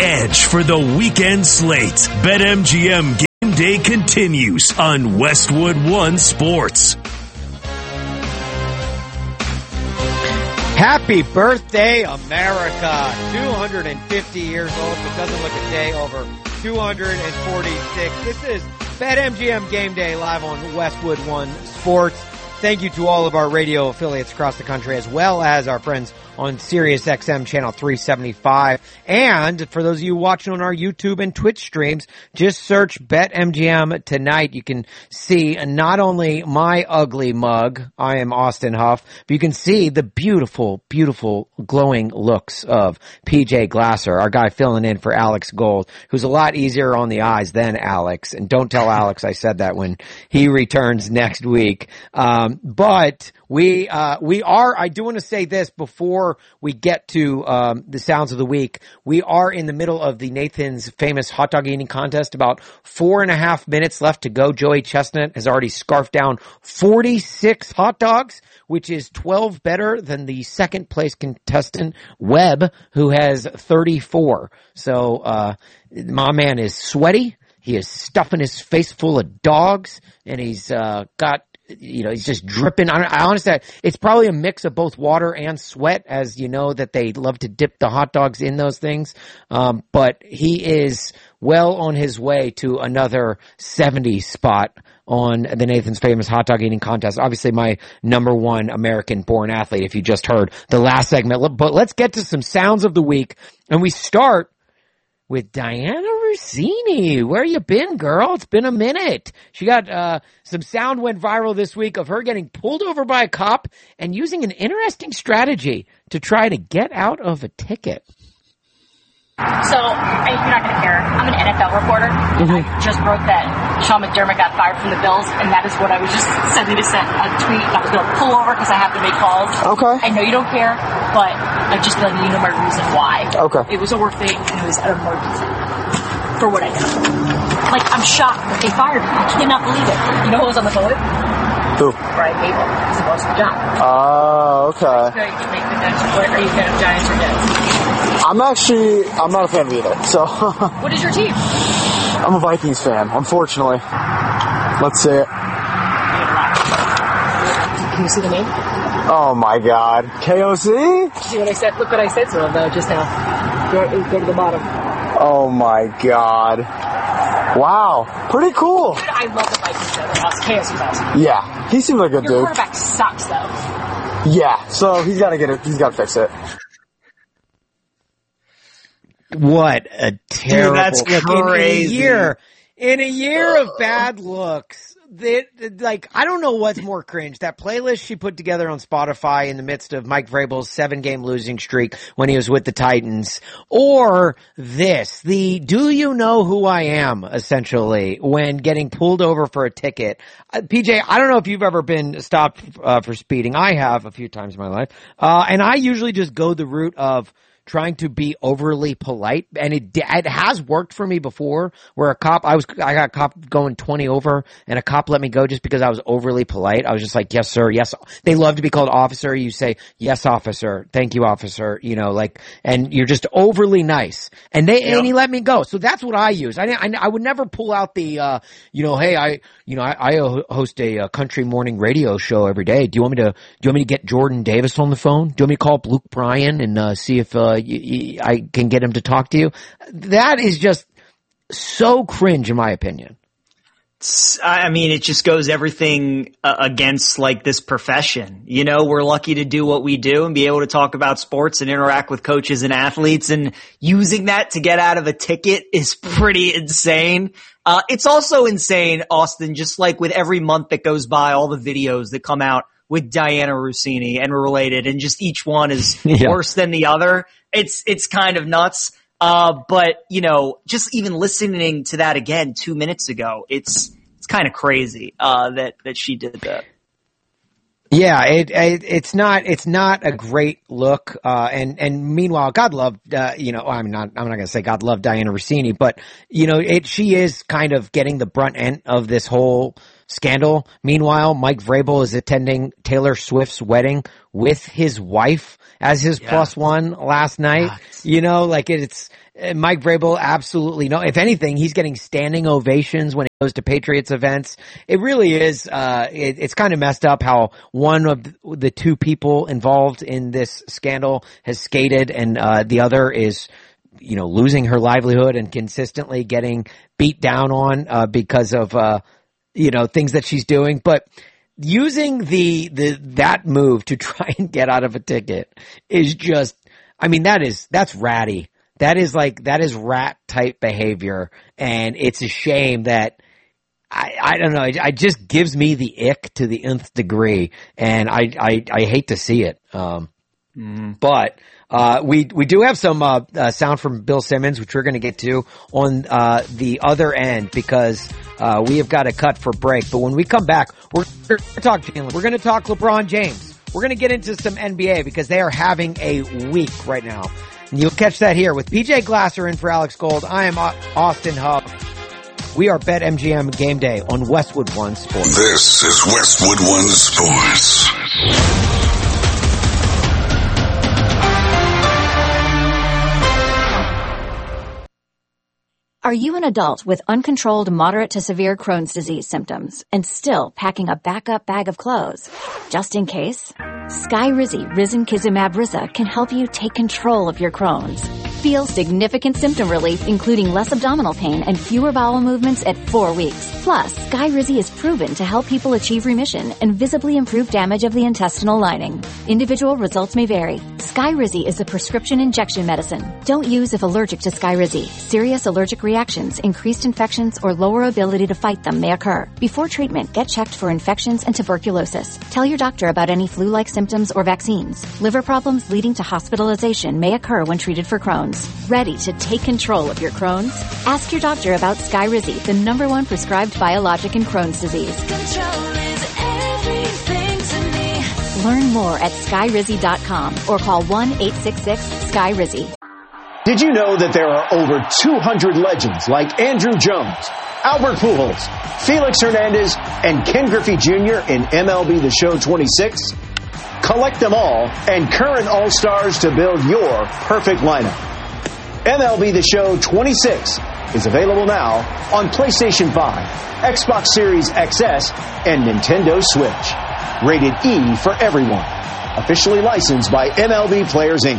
edge for the weekend slate. BetMGM Game Day continues on Westwood One Sports. Happy birthday, America. 250 years old, but doesn't look a day over 246. This is BetMGM Game Day live on Westwood One Sports. Thank you to all of our radio affiliates across the country, as well as our friends on Sirius XM channel 375. And for those of you watching on our YouTube and Twitch streams, just search BetMGM tonight. You can see not only my ugly mug, I am Austin Huff, but you can see the beautiful, beautiful glowing looks of PJ Glasser, our guy filling in for Alex Gold, who's a lot easier on the eyes than Alex. And don't tell Alex I said that when he returns next week. But we are, I do want to say this before we get to the sounds of the week. We are in the middle of the Nathan's famous hot dog eating contest. About 4.5 minutes left to go. Joey Chestnut has already scarfed down 46 hot dogs, which is 12 better than the second place contestant, Webb, who has 34. So my man is sweaty. He is stuffing his face full of dogs, and he's got, you know, he's just dripping. I honestly, it's probably a mix of both water and sweat, as you know that they love to dip the hot dogs in those things. But he is well on his way to another 70 spot on the Nathan's famous hot dog eating contest. Obviously my number one American born athlete, if you just heard the last segment. But let's get to some sounds of the week. And we start with Diana Russini. Where you been, girl? It's been a minute. She got some sound went viral this week of her getting pulled over by a cop and using an interesting strategy to try to get out of a ticket. So, you're not going to care. I'm an NFL reporter. I just wrote that Sean McDermott got fired from the Bills, and that is what I was just sending to send a tweet. I was going to pull over because I have to make calls. Okay. I know you don't care, but I'm just letting you know my reason why. Okay. It was a work thing, and it was an emergency. For what I know. Like, I'm shocked that they fired me. I cannot believe it. You know who was on the toilet? Who? Brian Mabel. He's the boss of the job. Oh, okay. Are you a fan of Giants or Jets? I'm not a fan of either, so. What is your team? I'm a Vikings fan, unfortunately. Let's see it. Can you see the name? Oh my god. KOC? See what I said? Look what I said to him, though, just now. Go to the bottom. Oh my god. Wow. Pretty cool. Dude, I love the Vikings, though. They're awesome. KOC's awesome. Yeah. He seems like a good dude. Your quarterback sucks, though. Yeah, so he's gotta get it. He's gotta fix it. What a terrible, dude, that's crazy. In a year of bad looks, I don't know what's more cringe. That playlist she put together on Spotify in the midst of Mike Vrabel's 7-game losing streak when he was with the Titans, or this, the do you know who I am, essentially, when getting pulled over for a ticket. PJ, I don't know if you've ever been stopped for speeding. I have a few times in my life. And I usually just go the route of trying to be overly polite, and it has worked for me before, where I got a cop going 20 over, and a cop let me go just because I was overly polite. I was just like, yes, sir, yes. They love to be called officer. You say, yes, officer, thank you, officer, you know, like, and you're just overly nice. And and he let me go. So that's what I use. I would never pull out the, hey, I host a country morning radio show every day. Do you want me to get Jordan Davis on the phone? Do you want me to call up Luke Bryan and see if I can get him to talk to you? That is just so cringe, in my opinion. I mean, it just goes everything against like this profession. You know, we're lucky to do what we do and be able to talk about sports and interact with coaches and athletes, and using that to get out of a ticket is pretty insane. It's also insane, Austin, just like with every month that goes by, all the videos that come out with Diana Russini and related, and just each one is worse than the other. It's kind of nuts. But you know, just even listening to that again 2 minutes ago, it's kind of crazy, that she did that. Yeah, it's not a great look. And meanwhile, God love, I'm not going to say God love Diana Russini, but she is kind of getting the brunt end of this whole scandal. Meanwhile, Mike Vrabel is attending Taylor Swift's wedding with his wife as his plus one last night. You know, like it's Mike Vrabel absolutely no. If anything, he's getting standing ovations when he goes to Patriots events. It really is, it's kind of messed up how one of the two people involved in this scandal has skated and, the other is, you know, losing her livelihood and consistently getting beat down on, because of, you know, things that she's doing. But using that move to try and get out of a ticket is just, I mean, that's ratty. That is rat type behavior. And it's a shame that I don't know. It just gives me the ick to the nth degree. And I hate to see it. But, we do have some, sound from Bill Simmons, which we're going to get to on, the other end because, we have got to cut for break. But when we come back, we're going to talk Jalen. We're going to talk LeBron James. We're going to get into some NBA because they are having a week right now. And you'll catch that here with PJ Glasser in for Alex Gold. I am Austin Hubb. We are BetMGM Game Day on Westwood One Sports. This is Westwood One Sports. Are you an adult with uncontrolled moderate to severe Crohn's disease symptoms and still packing a backup bag of clothes? Just in case? Skyrizi Risankizumab Riza can help you take control of your Crohn's. Feel significant symptom relief, including less abdominal pain and fewer bowel movements at 4 weeks. Plus, Skyrizi is proven to help people achieve remission and visibly improve damage of the intestinal lining. Individual results may vary. Skyrizi is a prescription injection medicine. Don't use if allergic to Skyrizi. Serious allergic reactions, increased infections, or lower ability to fight them may occur. Before treatment, get checked for infections and tuberculosis. Tell your doctor about any flu-like symptoms or vaccines. Liver problems leading to hospitalization may occur when treated for Crohn's. Ready to take control of your Crohn's? Ask your doctor about Skyrizi, the #1 prescribed biologic in Crohn's disease. Control is everything to me. Learn more at Skyrizi.com or call 1-866-SKYRIZI. Did you know that there are over 200 legends like Andrew Jones, Albert Pujols, Felix Hernandez, and Ken Griffey Jr. in MLB The Show 26? Collect them all and current All-Stars to build your perfect lineup. MLB The Show 26 is available now on PlayStation 5, Xbox Series XS, and Nintendo Switch. Rated E for everyone. Officially licensed by MLB Players, Inc.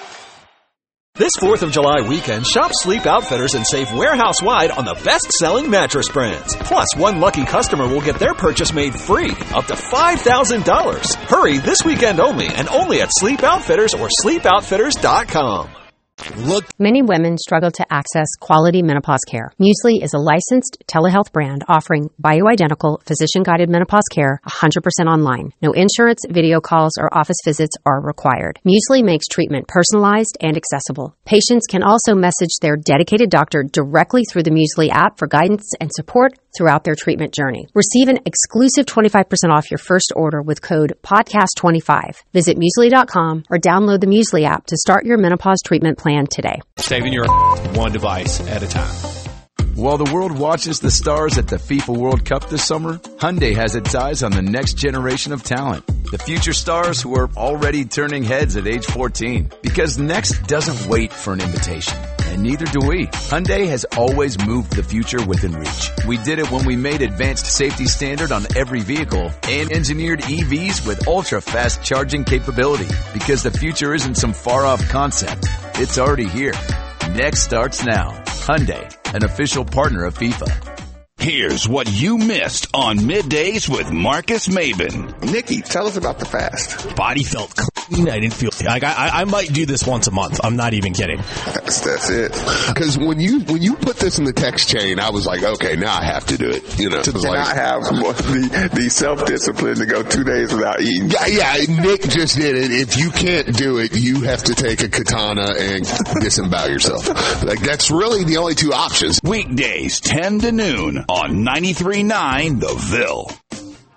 This 4th of July weekend, shop Sleep Outfitters and save warehouse-wide on the best-selling mattress brands. Plus, one lucky customer will get their purchase made free, up to $5,000. Hurry this weekend only, and only at Sleep Outfitters or sleepoutfitters.com. Many women struggle to access quality menopause care. Muesli is a licensed telehealth brand offering bioidentical, physician-guided menopause care 100% online. No insurance, video calls, or office visits are required. Muesli makes treatment personalized and accessible. Patients can also message their dedicated doctor directly through the Muesli app for guidance and support throughout their treatment journey. Receive an exclusive 25% off your first order with code PODCAST25. Visit Muesli.com or download the Muesli app to start your menopause treatment plan today. Saving your one device at a time. While the world watches the stars at the FIFA World Cup this summer, Hyundai has its eyes on the next generation of talent. The future stars who are already turning heads at age 14. Because next doesn't wait for an invitation. And neither do we. Hyundai has always moved the future within reach. We did it when we made advanced safety standard on every vehicle and engineered EVs with ultra-fast charging capability. Because the future isn't some far-off concept. It's already here. Next starts now. Hyundai, an official partner of FIFA. Here's what you missed on Middays with Marcus Maben. Nikki, tell us about the fast. Body felt clean. I didn't feel like I might do this once a month. I'm not even kidding. That's it. Because when you put this in the text chain, I was like, okay, now I have to do it. You know, I have the self-discipline to go 2 days without eating. Yeah. Nick just did it. If you can't do it, you have to take a katana and disembowel yourself. Like that's really the only two options. Weekdays 10 to noon on 93.9 The Ville.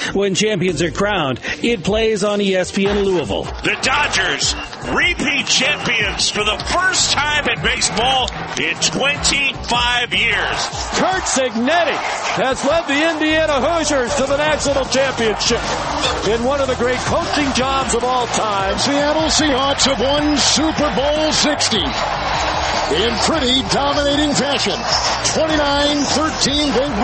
when champions are crowned. It plays on ESPN Louisville. The Dodgers, repeat champions for the first time in baseball in 25 years. Curt Cignetti has led the Indiana Hoosiers to the national championship in one of the great coaching jobs of all time. Seattle Seahawks have won Super Bowl 60 in pretty dominating fashion. 29-13, they win.